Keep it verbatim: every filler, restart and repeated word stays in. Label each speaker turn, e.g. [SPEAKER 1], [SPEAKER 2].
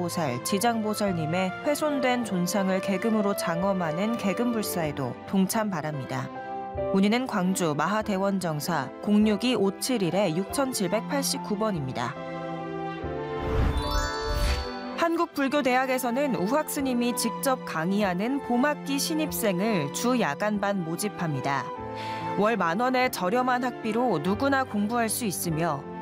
[SPEAKER 1] 지장보살, 지장보살님의 훼손된 존상을 계금으로 장엄하는 계금불사에도 동참 바랍니다. 문의는 광주 마하대원정사 공육이 오칠일 육칠팔구 번입니다. 한국불교대학에서는 우학 스님이 직접 강의하는 봄학기 신입생을 주 야간반 모집합니다. 월 만 원의 저렴한 학비로 누구나 공부할 수 있으며